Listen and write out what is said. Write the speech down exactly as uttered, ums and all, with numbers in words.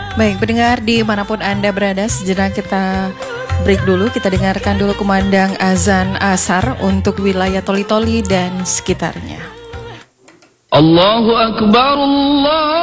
Baik, pendengar dimanapun Anda berada, sejenak kita break dulu. Kita dengarkan dulu kumandang azan asar untuk wilayah Toli-Toli dan sekitarnya. Allahu Akbar, Allah